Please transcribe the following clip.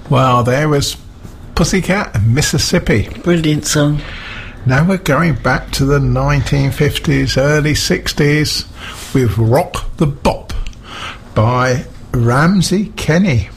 Well, there was Pussycat and Mississippi. Brilliant song. Now we're going back to the 1950s, early 60s with Rock the Bop by Ramsey Kenny.